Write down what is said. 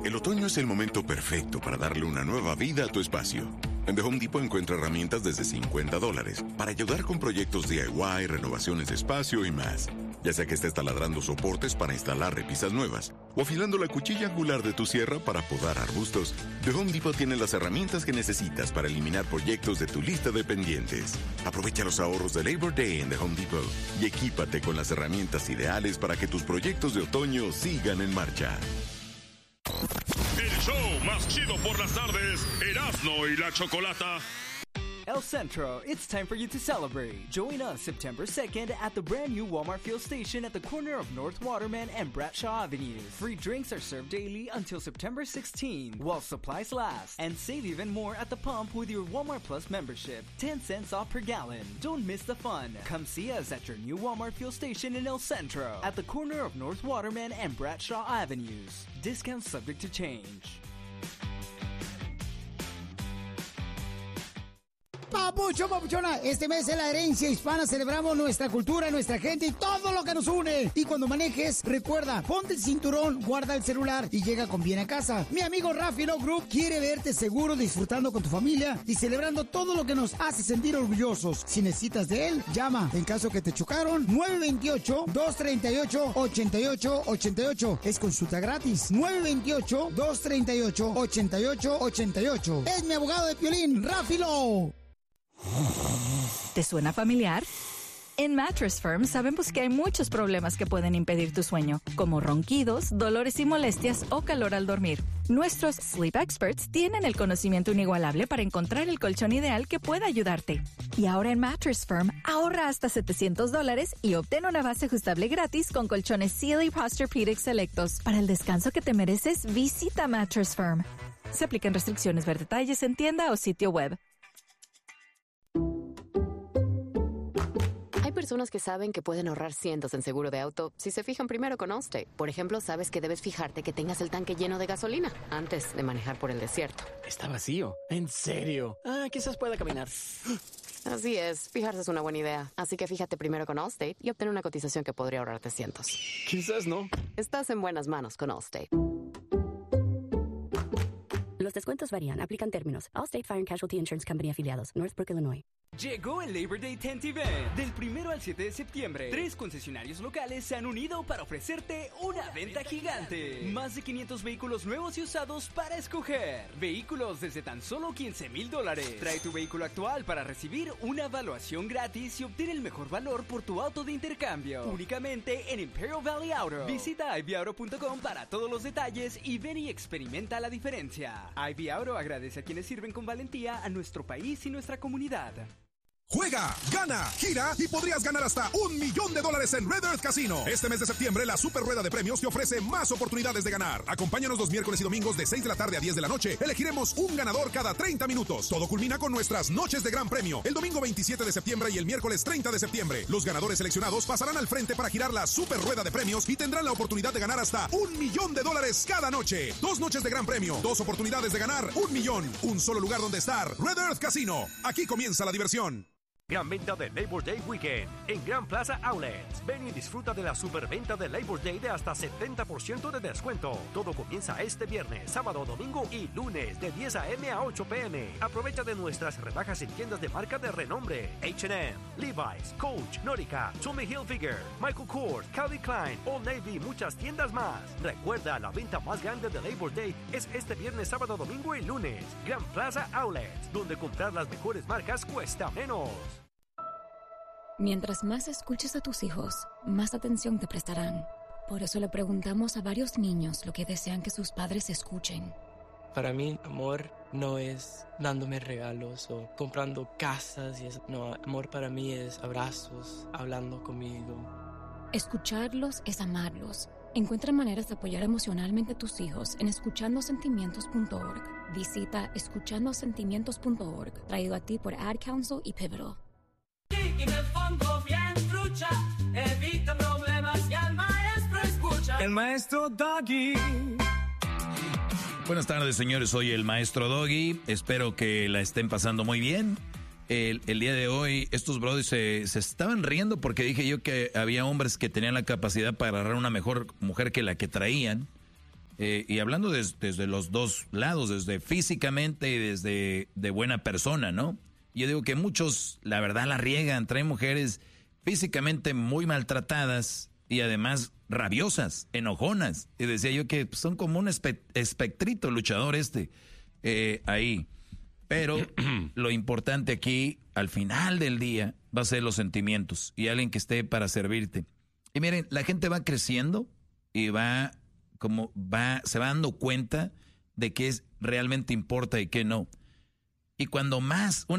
El otoño es el momento perfecto para darle una nueva vida a tu espacio. En The Home Depot encuentra herramientas desde $50 para ayudar con proyectos DIY, renovaciones de espacio y más. Ya sea que estés taladrando soportes para instalar repisas nuevas o afilando la cuchilla angular de tu sierra para podar arbustos, The Home Depot tiene las herramientas que necesitas para eliminar proyectos de tu lista de pendientes. Aprovecha los ahorros de Labor Day en The Home Depot y equípate con las herramientas ideales para que tus proyectos de otoño sigan en marcha. El show más chido por las tardes, Erasmo y la Chocolata. El Centro, it's time for you to celebrate. Join us September 2nd at the brand new Walmart fuel station at the corner of North Waterman and Bradshaw Avenues. Free drinks are served daily until September 16, while supplies last. And save even more at the pump with your Walmart Plus membership. 10 cents off per gallon. Don't miss the fun. Come see us at your new Walmart fuel station in El Centro, at the corner of North Waterman and Bradshaw Avenues. Discounts subject to change. Papucho, papuchona, este mes en la herencia hispana celebramos nuestra cultura, nuestra gente y todo lo que nos une. Y cuando manejes, recuerda, ponte el cinturón, guarda el celular y llega con bien a casa. Mi amigo Rafi Love Group quiere verte seguro, disfrutando con tu familia y celebrando todo lo que nos hace sentir orgullosos. Si necesitas de él, llama. En caso que te chocaron, 928-238-8888. Es consulta gratis. 928-238-8888. Es mi abogado de Piolín, Rafi Love. ¿Te suena familiar? En Mattress Firm sabemos que hay muchos problemas que pueden impedir tu sueño, como ronquidos, dolores y molestias o calor al dormir. Nuestros Sleep Experts tienen el conocimiento inigualable para encontrar el colchón ideal que pueda ayudarte. Y ahora en Mattress Firm, ahorra hasta $700 y obtén una base ajustable gratis con colchones Sealy Posturepedic selectos. Para el descanso que te mereces, visita Mattress Firm. Se aplican restricciones. Ver detalles en tienda o sitio web. Hay personas que saben que pueden ahorrar cientos en seguro de auto si se fijan primero con Allstate. Por ejemplo, sabes que debes fijarte que tengas el tanque lleno de gasolina antes de manejar por el desierto. Está vacío. ¿En serio? Quizás pueda caminar. Así es, fijarse es una buena idea. Así que fíjate primero con Allstate y obtén una cotización que podría ahorrarte cientos. Quizás no. Estás en buenas manos con Allstate. Los descuentos varían. Aplican términos. Allstate Fire and Casualty Insurance Company afiliados. Northbrook, Illinois. Llegó el Labor Day Tent Event. Del 1 al 7 de septiembre, 3 concesionarios locales se han unido para ofrecerte una venta gigante. Más de 500 vehículos nuevos y usados para escoger. Vehículos desde tan solo $15,000. Trae tu vehículo actual para recibir una evaluación gratis y obtener el mejor valor por tu auto de intercambio. Únicamente en Imperial Valley Auto. Visita ivyauto.com para todos los detalles y ven y experimenta la diferencia. Ivy Auto agradece a quienes sirven con valentía a nuestro país y nuestra comunidad. Juega, gana, gira y podrías ganar hasta $1 millón en Red Earth Casino. Este mes de septiembre, la super rueda de premios te ofrece más oportunidades de ganar. Acompáñanos los miércoles y domingos de 6 de la tarde a 10 de la noche. Elegiremos un ganador cada 30 minutos. Todo culmina con nuestras noches de gran premio, el domingo 27 de septiembre y el miércoles 30 de septiembre. Los ganadores seleccionados pasarán al frente para girar la super rueda de premios y tendrán la oportunidad de ganar hasta $1 millón cada noche. 2 noches de gran premio, 2 oportunidades de ganar $1 millón. Un solo lugar donde estar. Red Earth Casino. Aquí comienza la diversión. Gran venta de Labor Day Weekend en Gran Plaza Outlets. Ven y disfruta de la superventa de Labor Day de hasta 70% de descuento. Todo comienza este viernes, sábado, domingo y lunes de 10 a.m. a 8 p.m. Aprovecha de nuestras rebajas en tiendas de marca de renombre: H&M, Levi's, Coach, Nautica, Tommy Hilfiger, Michael Kors, Calvin Klein, Old Navy y muchas tiendas más. Recuerda, la venta más grande de Labor Day es este viernes, sábado, domingo y lunes. Gran Plaza Outlets, donde comprar las mejores marcas cuesta menos. Mientras más escuches a tus hijos, más atención te prestarán. Por eso le preguntamos a varios niños lo que desean que sus padres escuchen. Para mí, amor no es dándome regalos o comprando casas y eso. No, amor para mí es abrazos, hablando conmigo. Escucharlos es amarlos. Encuentra maneras de apoyar emocionalmente a tus hijos en escuchandosentimientos.org. Visita escuchandosentimientos.org, traído a ti por Ad Council y Pivotal. Y me pongo bien trucha, evita problemas y al maestro escucha. El maestro Doggy. Buenas tardes, señores, soy el maestro Doggy. Espero que la estén pasando muy bien. El día de hoy estos brothers se estaban riendo porque dije yo que había hombres que tenían la capacidad para agarrar una mejor mujer que la que traían. Y hablando desde los dos lados, desde físicamente y desde de buena persona, ¿no? Yo digo que muchos, la verdad, la riegan, traen mujeres físicamente muy maltratadas y además rabiosas, enojonas. Y decía yo que son como un espectrito luchador ahí. Pero lo importante aquí, al final del día, va a ser los sentimientos y alguien que esté para servirte. Y miren, la gente va creciendo y se va dando cuenta de qué realmente importa y qué no. Y cuando más